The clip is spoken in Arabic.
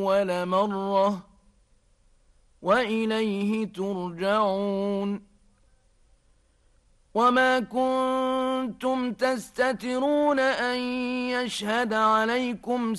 أول مرة وإليه ترجعون وما كنتم تستترون أن يشهد عليكم